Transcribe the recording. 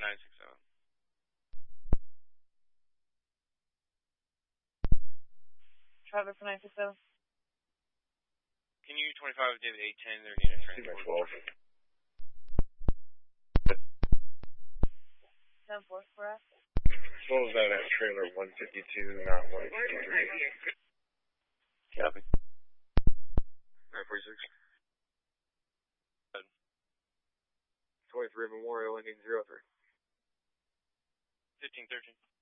2960. Traffic for 960. Can you 25 David 810, they're needing a transport. 10-4 for us. Slows down at trailer 152, not 153. Copy. 946. 23 Memorial, ending 03. 1513.